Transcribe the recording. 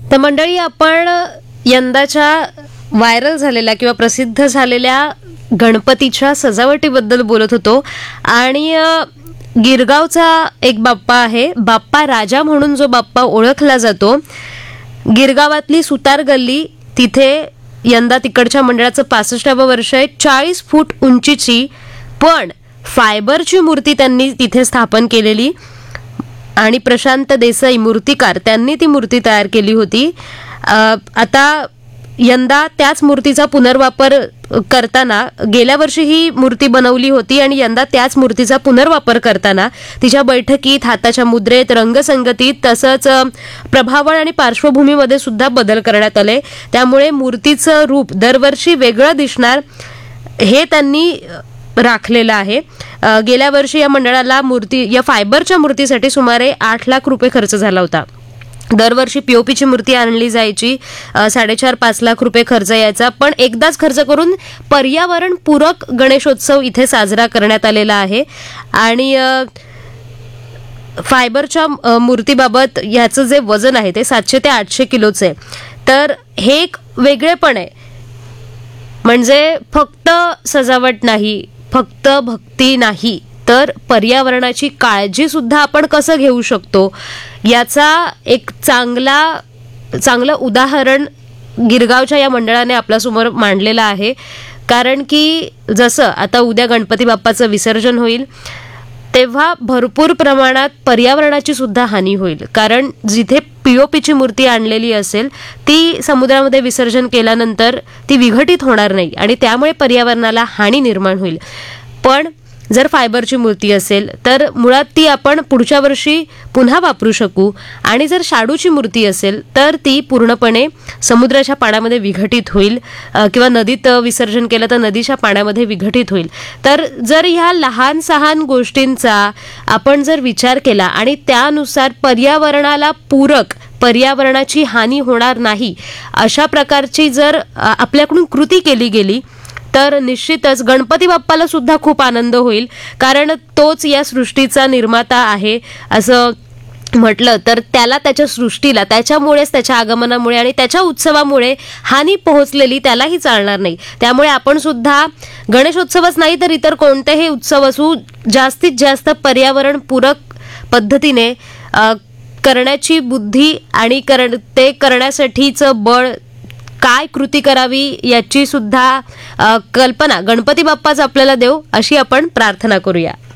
तर मंडळी, आपण यंदाच्या व्हायरल झालेल्या किंवा प्रसिद्ध झालेल्या गणपतीच्या सजावटीबद्दल बोलत होतो. आणि गिरगावचा एक बाप्पा आहे, बाप्पा राजा म्हणून जो बाप्पा ओळखला जातो, गिरगावातली सुतार गल्ली, तिथे यंदा तिकडच्या मंडळाचं 65वं वर्ष आहे. 40 फूट उंचीची पण फायबरची मूर्ती त्यांनी तिथे स्थापन केलेली आणि प्रशांत देसाई मूर्तिकार त्यांनी ती मूर्ती तयार केली होती. आता यंदा त्याच मूर्तीचा पुनर्वापर करताना, गेल्या वर्षी ही मूर्ती बनवली होती आणि यंदा त्याच मूर्तीचा पुनर्वापर करताना तिच्या बैठकीत, हाताच्या मुद्रेत, रंगसंगतीत, तसंच प्रभावळ आणि पार्श्वभूमीमध्ये सुद्धा बदल करण्यात आले. त्यामुळे मूर्तीचं रूप दरवर्षी वेगळं दिसणार हे त्यांनी राखलेलं आहे. गेल्या वर्षी या मंडळाला या फायबरच्या मूर्तीसाठी सुमारे 8 लाख रुपये खर्च झाला होता. दरवर्षी पीओपीची मूर्ती आणली जायची, 4.5-5 लाख रुपये खर्च यायचा. पण एकदाच खर्च करून पर्यावरणपूरक गणेशोत्सव इथे साजरा करण्यात आलेला आहे. आणि फायबरच्या मूर्तीबाबत ह्याचं जे वजन आहे ते 700 ते 800 किलोचं आहे. तर हे एक वेगळेपण आहे. म्हणजे फक्त सजावट नाही, फक्त भक्ती नाही, तर पर्यावरणाची काळजी सुद्धा आपण कसं घेऊ शकतो याचा एक चांगलं उदाहरण गिरगावच्या या मंडळाने आपल्यासमोर मांडलेलं आहे. कारण की जसं आता उद्या गणपती बाप्पाचं विसर्जन होईल, तेव्हा भरपूर प्रमाणात पर्यावरणाची सुद्धा हानी होईल. कारण जिथे पीओपीची मूर्ती आणलेली असेल ती समुद्रामध्ये विसर्जन केल्यानंतर ती विघटित होणार नाही आणि त्यामुळे पर्यावरणाला हानी निर्माण होईल. पण जर फायबरची मूर्ती असेल तर मुळात ती आपण पुढच्या वर्षी पुन्हा वापरू शकू. आणि जर शाडूची मूर्ती असेल तर ती पूर्णपणे समुद्राच्या पाण्यामध्ये विघटित होईल किंवा नदीत विसर्जन केलं तर नदीच्या पाण्यामध्ये विघटित होईल. तर जर ह्या लहान सहान गोष्टींचा आपण जर विचार केला आणि त्यानुसार पर्यावरणाला पूरक, पर्यावरणाची हानी होणार नाही अशा प्रकारची जर आपल्याकडून कृती केली गेली तर निश्चितच गणपती बाप्पाला सुद्धा खूप आनंद होईल. कारण तोच या सृष्टीचा निर्माता आहे असं म्हटलं तर त्याला, त्याच्या सृष्टीला, त्याच्यामुळेच, त्याच्या आगमनामुळे आणि त्याच्या उत्सवामुळे हानी पोहोचलेली त्यालाही चालणार नाही. त्यामुळे आपण सुद्धा गणेशोत्सवच नाही तर इतर कोणतेही उत्सव असू, जास्तीत जास्त पर्यावरणपूरक पद्धतीने करण्याची बुद्धी आणि ते करण्यासाठीचं बळ, काय कृती करावी याची सुद्धा कल्पना गणपती बाप्पाच आपल्याला देव, अशी आपण प्रार्थना करूया.